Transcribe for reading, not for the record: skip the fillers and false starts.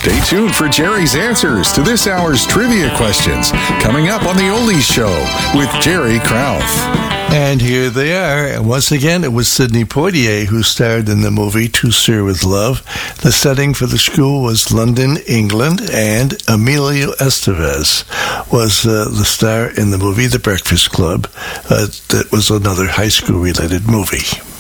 Stay tuned for Jerry's answers to this hour's trivia questions coming up on The Oldies Show with Jerry Krauth. And here they are. And once again, it was Sidney Poitier who starred in the movie To Sir With Love. The setting for the school was London, England, and Emilio Estevez was the star in the movie The Breakfast Club. That was another high school-related movie.